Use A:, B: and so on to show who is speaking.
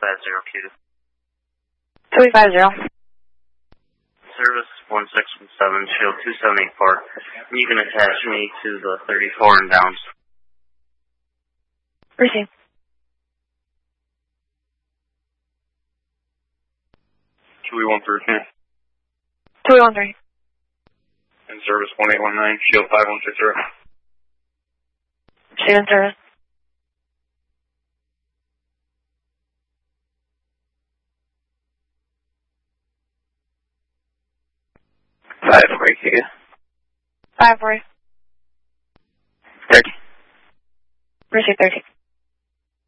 A: 250Q.
B: 250.
A: Service 1617, shield 2784. You can attach me to the 34 and downs.
B: Receive.
C: Chewy 113.
B: 213.
C: In service 1819, shield 5160.
B: Shield in service.
C: Five for you.
B: 5 for you.
C: 30.
B: Receive 30.